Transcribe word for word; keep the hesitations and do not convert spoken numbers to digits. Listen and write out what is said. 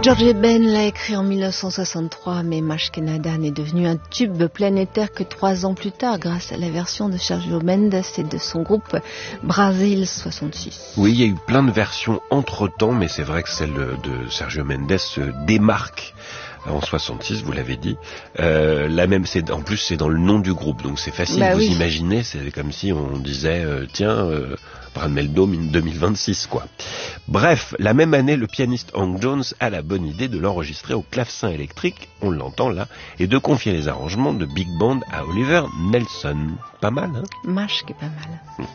George Ben l'a écrit en mille neuf cent soixante-trois, mais Mashkenadan est devenu un tube planétaire que trois ans plus tard, grâce à la version de Sergio Mendes et de son groupe Brasil soixante-six. Oui, il y a eu plein de versions entre-temps, mais c'est vrai que celle de Sergio Mendes se démarque en soixante-six, vous l'avez dit. Euh, la même, c'est, en plus, c'est dans le nom du groupe, donc c'est facile. Bah vous oui. imaginez, c'est comme si on disait, euh, tiens, euh, Brad Meldome deux mille vingt-six, quoi. Bref, la même année, le pianiste Hank Jones a la bonne idée de l'enregistrer au clavecin électrique, on l'entend là, et de confier les arrangements de big band à Oliver Nelson. Pas mal, hein? Mash qui est pas mal.